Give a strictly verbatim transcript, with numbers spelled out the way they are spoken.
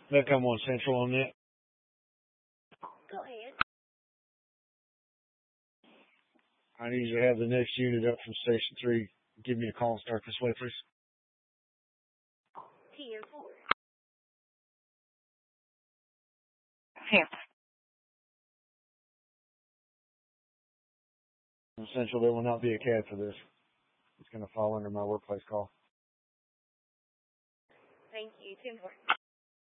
Metcom one Central on that. Go ahead. I need to have the next unit up from Station three. Give me a call and start this way, please. ten four. Central, there will not be a C A D for this. It's going to fall under my workplace call. Thank you. ten four.